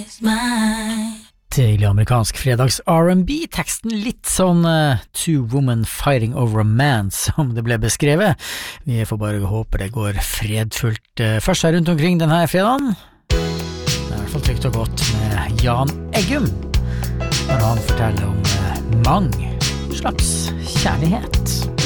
Til amerikansk fredags R&B, teksten litt sånn Two Women Fighting Over a Man, som det ble beskrevet. Vi får bare håpe det går fredfullt først her rundt omkring denne fredagen. Det er i hvert fall trygt og godt med Jan Eggum, når han forteller om mange slags kjærlighet.